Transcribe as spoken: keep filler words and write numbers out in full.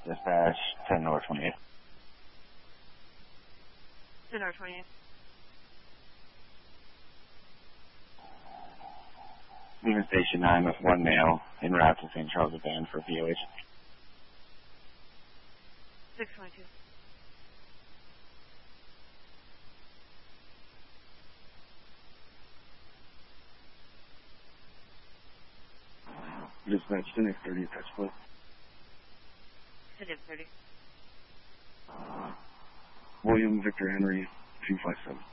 Dispatch, ten North twenty-eight. ten North twenty-eight. Leaving Station nine with one male en route to Saint Charles Van for P O H. six twenty-two. Dispatch, ten thirty, touch split. ten thirty. William Victor Henry, two five seven.